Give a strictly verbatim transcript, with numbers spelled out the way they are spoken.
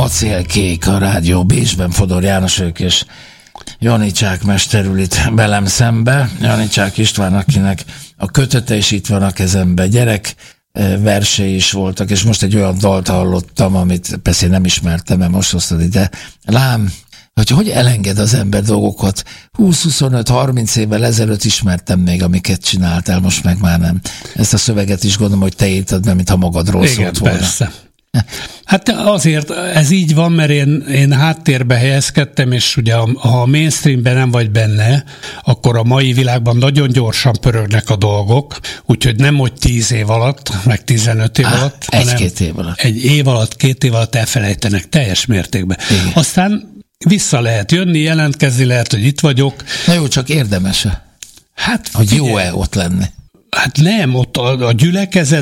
Acélkék a rádió, Bécsben Fodor János ők, és Janicsák mester ül itt velem szembe. Janicsák István, akinek a kötete is itt van a kezembe, gyerek versei is voltak, és most egy olyan dalt hallottam, amit persze nem ismertem, mert most hoztad ide. Lám, hogy hogy elenged az ember dolgokat. húsz, huszonöt, harminc évvel ezelőtt ismertem még, amiket csináltál, most meg már nem. Ezt a szöveget is gondolom, hogy te írtad be, mintha magadról igen, szólt volna. Persze. Hát azért ez így van, mert én, én háttérbe helyezkedtem, és ugye ha a mainstreamben nem vagy benne, akkor a mai világban nagyon gyorsan pörögnek a dolgok, úgyhogy nem hogy tíz év alatt, meg tizenöt év Á, alatt, egy-két év alatt. Egy év alatt, két év alatt elfelejtenek teljes mértékben. Igen. Aztán vissza lehet jönni, jelentkezni lehet, hogy itt vagyok. Na jó, csak érdemes-e? Hát, hogy jó-e ott lenni? Hát nem, ott a, a gyülekezet